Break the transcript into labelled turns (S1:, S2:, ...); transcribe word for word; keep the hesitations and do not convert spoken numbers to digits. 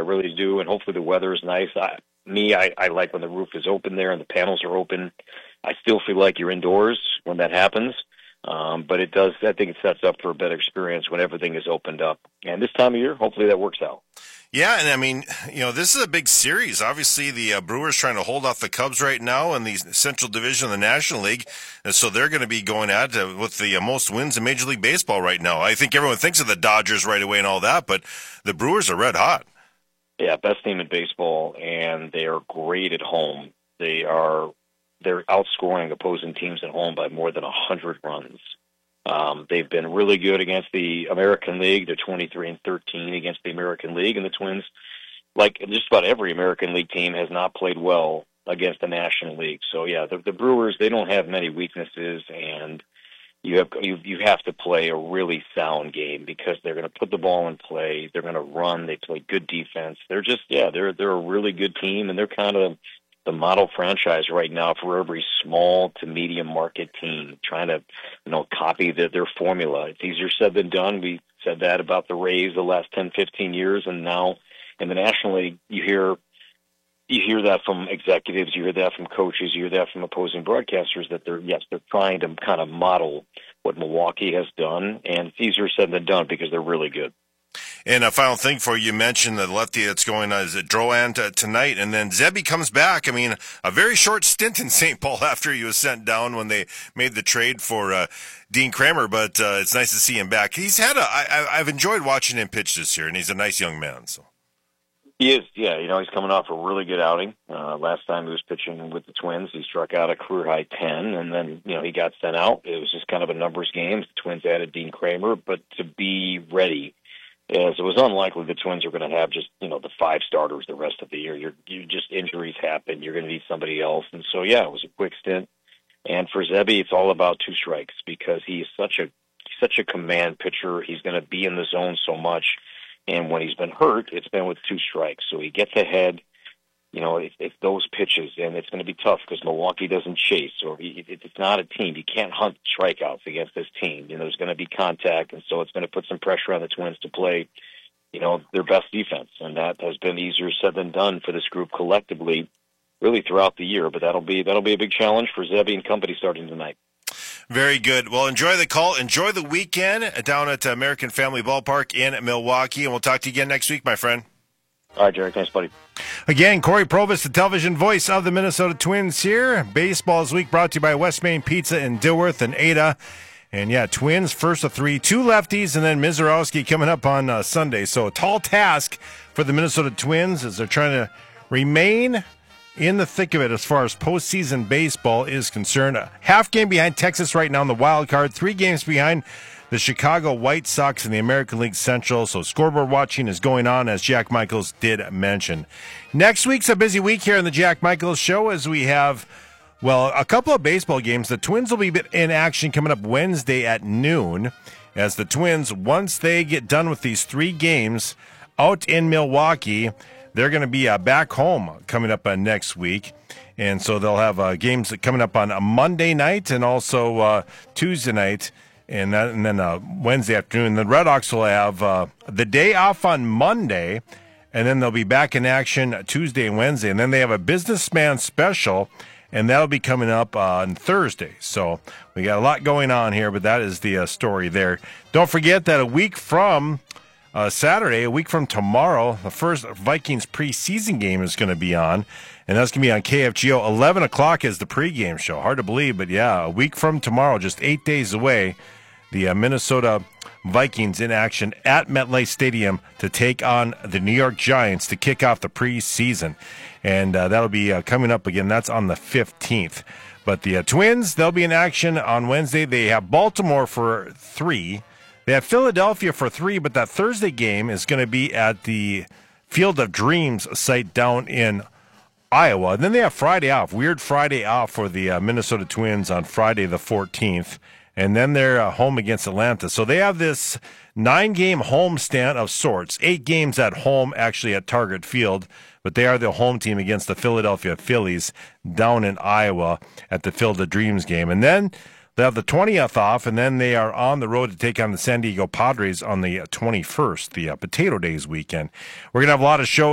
S1: really do, and hopefully the weather is nice. I, me, I, I like when the roof is open there and the panels are open. I still feel like you're indoors when that happens, um, but it does. I think it sets up for a better experience when everything is opened up. And this time of year, hopefully that works out.
S2: Yeah, and I mean, you know, this is a big series. Obviously, the uh, Brewers trying to hold off the Cubs right now in the Central Division of the National League, and so they're going to be going at it with the uh, most wins in Major League Baseball right now. I think everyone thinks of the Dodgers right away and all that, but the Brewers are red hot.
S1: Yeah, best team in baseball, and they are great at home. They are they're outscoring opposing teams at home by more than a hundred runs. Um, they've been really good against the American League. They're twenty-three and thirteen against the American League, and the Twins, like just about every American League team, has not played well against the National League. So yeah, the, the Brewers, they don't have many weaknesses, and you have you you have to play a really sound game because they're going to put the ball in play. They're going to run. They play good defense. They're just yeah, they're they're a really good team, and they're kind of the model franchise right now for every small to medium market team trying to, you know, copy the, their formula. It's easier said than done. We said that about the Rays the last ten, fifteen years, and now in the National League, you hear you hear that from executives, you hear that from coaches, you hear that from opposing broadcasters that they're yes, they're trying to kind of model what Milwaukee has done, and it's easier said than done because they're really good.
S2: And a final thing for you, you mentioned the lefty that's going on is it Drouin t- tonight, and then Zebby comes back. I mean, a very short stint in Saint Paul after he was sent down when they made the trade for uh, Dean Kramer, but uh, it's nice to see him back. He's had a, I, I've enjoyed watching him pitch this year, and he's a nice young man. So
S1: he is, yeah. You know, he's coming off a really good outing. Uh, last time he was pitching with the Twins, he struck out a career high ten, and then you know he got sent out. It was just kind of a numbers game. The Twins added Dean Kramer, but to be ready. As it was unlikely the Twins are going to have just, you know, the five starters the rest of the year. You're, you just injuries happen. You're going to need somebody else. And so, yeah, it was a quick stint. And for Zebby, it's all about two strikes because he is such a such a command pitcher. He's going to be in the zone so much. And when he's been hurt, it's been with two strikes. So he gets ahead, you know, it's, it's those pitches. And it's going to be tough because Milwaukee doesn't chase. Or he, it's not a team. You can't hunt strikeouts against this team. You know, there's going to be contact. And so it's going to put some pressure on the Twins to play, you know, their best defense. And that has been easier said than done for this group collectively, really throughout the year. But that'll be that'll be a big challenge for Zebby and company starting tonight.
S2: Very good. Well, enjoy the call. Enjoy the weekend down at American Family Ballpark in Milwaukee. And we'll talk to you again next week, my friend.
S1: All right, Jerry. Thanks, buddy.
S2: Again, Corey Probus, the television voice of the Minnesota Twins here. Baseball's Week brought to you by West Main Pizza in Dilworth and Ada. And, yeah, Twins first of three, two lefties, and then Mizorowski coming up on uh, Sunday. So a tall task for the Minnesota Twins as they're trying to remain in the thick of it as far as postseason baseball is concerned. A half game behind Texas right now in the wild card, three games behind the Chicago White Sox in the American League Central. So scoreboard watching is going on, as Jack Michaels did mention. Next week's a busy week here on the Jack Michaels Show as we have, well, a couple of baseball games. The Twins will be in action coming up Wednesday at noon as the Twins, once they get done with these three games out in Milwaukee, they're going to be uh, back home coming up uh, next week. And so they'll have uh, games coming up on a Monday night and also uh, Tuesday night. And, that, and then uh, Wednesday afternoon. The Red Hawks will have uh, the day off on Monday, and then they'll be back in action Tuesday and Wednesday. And then they have a businessman special, and that'll be coming up uh, on Thursday. So we got a lot going on here, but that is the uh, story there. Don't forget that a week from uh, Saturday, a week from tomorrow, the first Vikings preseason game is going to be on. And that's going to be on K F G O. eleven o'clock is the pregame show. Hard to believe, but yeah, a week from tomorrow, just eight days away, the uh, Minnesota Vikings in action at MetLife Stadium to take on the New York Giants to kick off the preseason. And uh, that'll be uh, coming up again. That's on the fifteenth. But the uh, Twins, they'll be in action on Wednesday. They have Baltimore for three. They have Philadelphia for three, but that Thursday game is going to be at the Field of Dreams site down in Iowa. And then they have Friday off, weird Friday off for the uh, Minnesota Twins on Friday the fourteenth. And then they're uh, home against Atlanta. So they have this nine-game homestand of sorts, eight games at home, actually at Target Field. But they are the home team against the Philadelphia Phillies down in Iowa at the Field of Dreams game. And then they have the twentieth off, and then they are on the road to take on the San Diego Padres on the twenty-first, the uh, Potato Days weekend. We're going to have a lot of shows